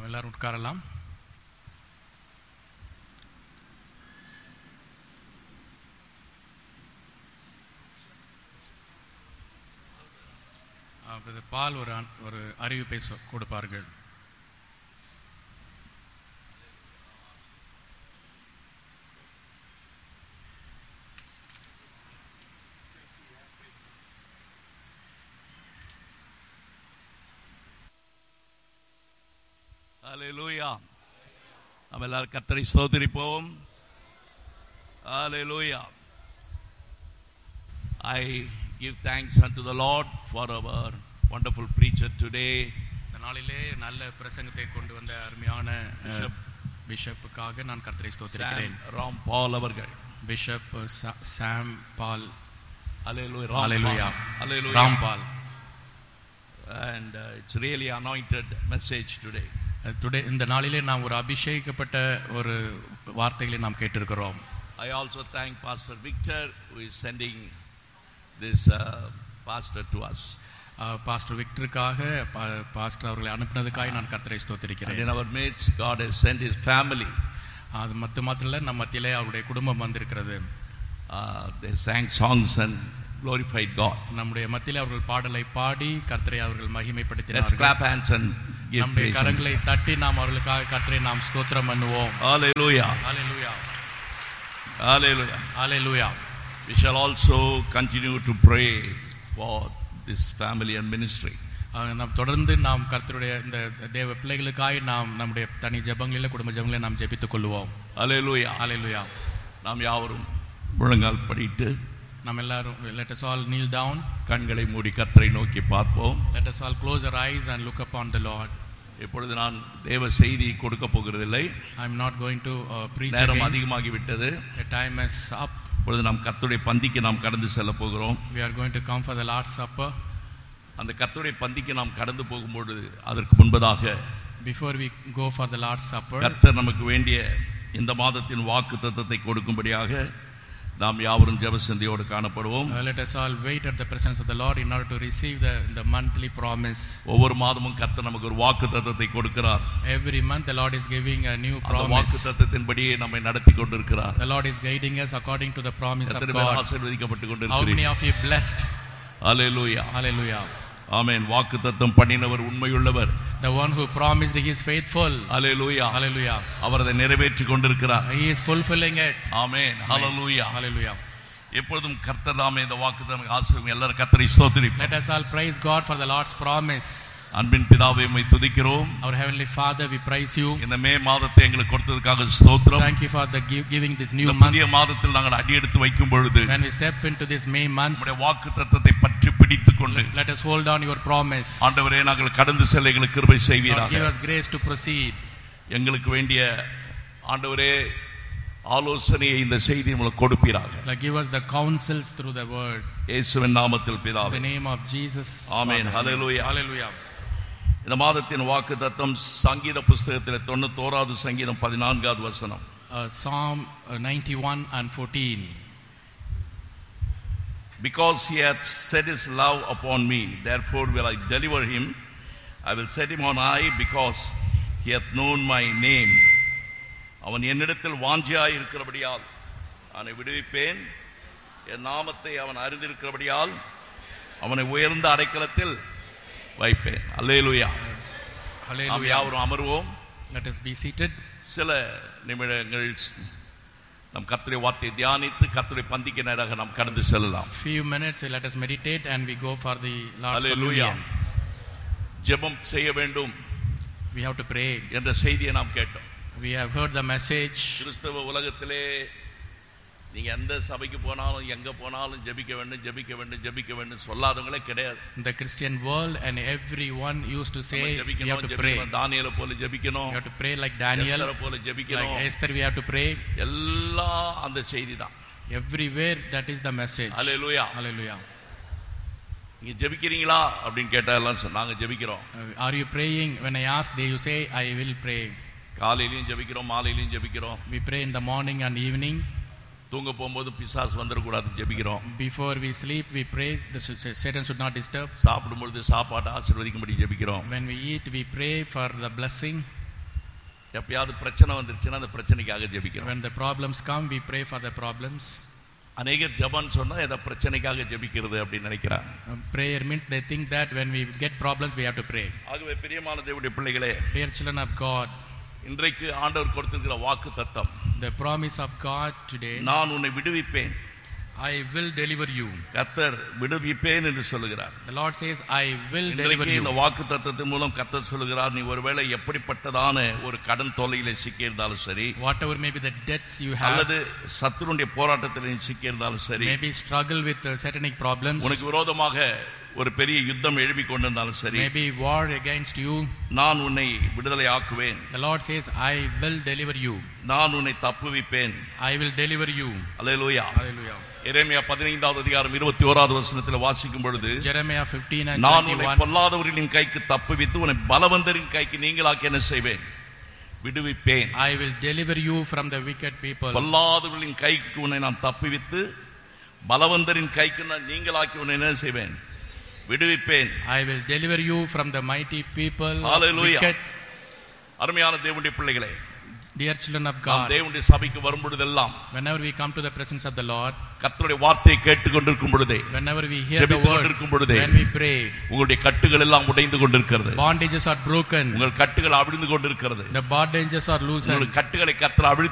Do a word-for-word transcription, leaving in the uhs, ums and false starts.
நாம் எல்லாரும் உட்காரலாம். பால் ஒரு ஒரு அறிவிப்பை கொடுப்பார்கள். ஹல்லேலூயா. நாம் எல்லாரும் கர்த்தரை ஸ்தோத்திரிப்போம். ஹல்லேலூயா. I give thanks unto the Lord for our wonderful preacher today. இந்த நாளிலே நல்ல பிரசங்கத்தை கொண்டு வந்த அருமையான பிஷப்புக்காக நான் கர்த்தரை ஸ்தோத்திரிக்கிறேன். ராம் பால் அவர்கள், bishop Sam ball. Hallelujah. Hallelujah. Hallelujah. Ram ball. And uh, it's really anointed message today. Today இந்த நாளிலே நாம் ஒரு அபிஷேகிக்கப்பட்ட ஒரு வார்த்தைகளை நாம் கேட்டிருக்கிறோம். I also thank Pastor Victor who is sending this uh, pastor to us. Pastor விக்டருக்காக pastor அவர்களை அனுப்பினதுக்காக நான் கர்த்தரை ஸ்தோத்திரிக்கிறேன். And in our midst God has sent his family. அது மத்த மாத்திரல நம்ம மத்தியிலே அவருடைய குடும்பம் வந்திருக்கிறது. Uh, they sang songs and glorified God. நம்முடைய மத்தியிலே அவர்கள் பாடலை பாடி கர்த்தரை அவர்கள் மகிமைப்படுத்தினார்கள். Let's clap hands and give praise. நம்முடைய கரங்களை தட்டி நாம் அவர்களுக்காக கர்த்தரை நாம் ஸ்தோத்திரம் பண்ணுவோம். Hallelujah. Hallelujah. Hallelujah. Hallelujah. We shall also continue to pray for this family and ministry. நாம் தொடர்ந்து நாம் கர்த்தருடைய இந்த தேவ பிள்ளைகளுக்காக நாம் நம்முடைய தனி ஜெபங்களிலே குடும்ப ஜெபங்களிலே நாம் ஜெபித்துக் கொள்வோம். Hallelujah. Hallelujah. நாம் யாவரும் முழங்கால் படிட்டு நாம் எல்லாரும் let us all kneel down. கண்களை மூடி கர்த்தரை நோக்கி பார்ப்போம். Let us all close our eyes and look upon the Lord. இப்பொழுது நான் தேவ செய்தி கொடுக்க போகிறதில்லை. I am not going to uh, preach. நேரம் அதிகமாகி விட்டது. The time is up. இப்பொழுது நாம் கர்த்தருடைய பந்திக்கு நாம் கடந்து செல்ல போகிறோம். We are going to come for the Lord's Supper. அந்த கர்த்தருடைய பந்திக்கு நாம் கடந்து போகும்போது அதற்கு முன்பதாக before we go for the Lord's Supper, கர்த்தர் நமக்கு வேண்டிய இந்த மாதத்தின் வாக்குத்தத்தத்தை கொடுக்கும்படியாக நாம் யாவரும் ஜெபசிந்தையோடு காணப்படுவோம். uh, let us all wait at the presence of the Lord in order to receive the the monthly promise. ஒவ்வொரு மாதமும் கர்த்தர் நமக்கு ஒரு வாக்குத்தத்தத்தை கொடுக்கிறார். Every month the Lord is giving a new promise. அந்த வாக்குத்தத்தத்தின்படியே நம்மை நடத்தி கொண்டிருக்கிறார். The Lord is guiding us according to the promise of God. கர்த்தர் ஆசீர்வதிக்கப்பட்டு கொண்டிருக்கிறீர்கள். How many of you blessed? Hallelujah. Hallelujah. ஆமென். வாக்குத்தத்தம் பண்ணினவர் உண்மையுள்ளவர். The one who promised, he is faithful. Hallelujah. Hallelujah. அவர் அதை நிறைவேற்றி கொண்டிருக்கிறார். He is fulfilling it. Amen. Hallelujah. Hallelujah. எப்பொழுதும் கர்த்தர் நாமே இந்த வாக்குத்தத்தம் ஆசீர்வதிங்க. எல்லாரும் கர்த்தரை ஸ்தோத்திரிப்போம். Let us all praise God for the Lord's promise. அன்பின் பிதாவே உம்மை துதிக்கிறோம். Our heavenly Father, we praise you. இந்த மே மாதத்தை எங்களுக்கு கொடுத்ததற்காக ஸ்தோத்திரம். Thank you for the give, giving this new இந்த month. புதிய மாதத்தில் நாங்கள் அடியெடுத்து வைக்கும் பொழுது When we step into this May month, நம்முடைய வாக்குத்தத்தத்தை பற்றி பிடித்துக் கொண்டு let us hold on your promise. ஆண்டவரே நாங்கள் கடந்து செல்ல எங்களுக்கு கிருபை Lord, செய்வீராக. give us grace to proceed. எங்களுக்கு வேண்டிய ஆண்டவரே ஆலோசனையை இந்த செய்தி உங்களுக்கு கொடுப்பீராக. Like give us the counsels through the word. இயேசுவின் நாமத்தில் In பிதாவே. the name of Jesus. Amen. Hallelujah. Hallelujah. இந்த மாதத்தின் வாக்குத்தத்தம் சங்கீத புஸ்தகத்தில் தொண்ணூத்தோராவது சங்கீதம் பதினான்காவது வசனம். Uh, Psalm uh, ninety-one and fourteen. Because he hath set his love upon me, therefore will I deliver him. I will set him on high because he hath known my name. அவன் என்னிடத்தில் வாஞ்சியாய் இருக்கிறபடியால் அவனை விடுவிப்பேன். என் நாமத்தை அவன் அறிந்திருக்கிறபடியால் அவனை உயர்ந்த அடைக்கலத்தில் வைப்பேன். அல்லேலூயா. Hallelujah. நாம் யாவரும் அமர்வோம். Let us be seated. சில நிமிடங்கள் நம் கர்த்தருடைய வார்த்தையை தியானித்து கர்த்தருடைய பந்திக்கு நேராக நாம் கடந்து செல்லலாம். Few minutes, let us meditate and we go for the Lord's hallelujah. communion. ஜெபம் செய்ய வேண்டும் We have to pray. என்ற செய்தியை நாம் கேட்டோம். We have heard the message. கிறிஸ்தவ உலகத்திலே நீங்க எந்த சபைக்கு போனாலும் எங்க போனாலும் ஜெபிக்க வேண்டும் ஜெபிக்க வேண்டும் ஜெபிக்க வேண்டும் சொல்லாதவங்களே கிடையாது. The Christian world and everyone used to say we have to pray. தானியேலை போல ஜெபிக்கணும். We have to pray like Daniel. எஸ்தரை போல ஜெபிக்கணும். Like Esther we have to pray. எல்லாம் அந்த செய்தி தான். Everywhere that is the message. Hallelujah. Hallelujah. நீங்க ஜெபிக்கிறீங்களா அப்படினு கேட்டா எல்லாம் சொன்னாங்க ஜெபிக்கிறோம். Are you praying? When I ask, they you say I will pray. காலையிலயும் ஜெபிக்கிறோம் மாலையிலயும் ஜெபிக்கிறோம். We pray in the morning and evening. தூங்க போகும்போது பிசாசு வந்துட கூடாது ஜெபிக்கிறோம். Before we sleep we pray the Satan should not disturb. சாப்பிடும்போது சாப்பாட்டை ஆசீர்வதிக்கும்படி ஜெபிக்கிறோம். When we eat we pray for the blessing. எப்பயாவது பிரச்சனை வந்துருச்சுன்னா அந்த பிரச்சனைக்காக ஜெபிக்கிறோம். When the problems come, we pray for the problems. அநேகர் ஜெபம் சொன்னா ஏதோ பிரச்சனைக்காக ஜெபிக்கிறது அப்படின்னு நினைக்கிறாங்க. Prayer means they think that when we get problems we have to pray. ஆகவே பிரியமான தேவனுடைய பிள்ளைகளே, Dear children of God, இன்றைக்கு ஆண்டவர் கொடுத்திருக்கிற வாக்குத்தத்தம், the promise of God today, நான் உன்னை விடுவிப்பேன், I will deliver you. கர்த்தர் விடுவிப்பேன் என்று சொல்லுகிறார். The Lord says I will deliver இன்றைக்கு you. இந்த வாக்குத்தத்தத்தின் மூலம் கர்த்தர் சொல்லுகிறார், நீ ஒருவேளை எப்படிப்பட்டதான ஒரு கடன் தொல்லையிலே சிக்கி இருந்தாலும் சரி, Whatever may be the debts you have, அல்லது சத்துருடைய போராட்டத்தில் நீ சிக்கி இருந்தாலும் சரி, maybe struggle with uh, satanic problems, உனக்கு விரோதமாக ஒரு பெரிய யுத்தம் எழுப்பி கொண்டிருந்தாலும் சரி, maybe war against you, நான் உன்னை விடுதலை ஆக்குவேன். the Lord says I will deliver you. நான் உன்னை தப்புவிப்பேன். I will deliver you. Hallelujah. Hallelujah. எரேமியா பதினைந்தாவது அதிகாரம் இருபத்தி ஓராவது வசனத்தில் வாசிக்கும் பொழுது, Jeremiah fifteen and நான் உன்னை twenty-one, பொல்லாதவர்களின் கைக்கு தப்புவித்து உன்னை பலவந்தரின் கைக்கு நீங்களாக்கி என்ன செய்வேன்? விடுவிப்பேன். I will deliver you from the wicked people. பொல்லாதவர்களின் கைக்கு உன்னை நான் தப்புவித்து பலவந்தரின் கைக்கு நான் நீங்களாக்கி உன்னை என்ன செய்வேன்? விடுவிப்பேன். I will deliver you from the mighty people. Hallelujah. Wicked. அருமையான தேவனுடைய பிள்ளைகளே, Dear children of நாம் God, தேவனுடைய சபைக்கு வரும் பொழுதெல்லாம், whenever we come to the presence of the Lord, கர்த்தருடைய வார்த்தையை கேட்டுக்கொண்டிருக்கும் பொழுதே, whenever we hear the ஜெபித்துக் word, கொண்டிருக்கும் பொழுதே, when we pray, உங்களுடைய கட்டுகள் எல்லாம் உடைந்து கொண்டிருக்கிறது. bondages are broken, உங்கள் கட்டுகள் அவிழ்ந்து கொண்டிருக்கிறது. the bondages are loosened. உங்கள் கட்டுகளை கர்த்தர் அவிழ்த்து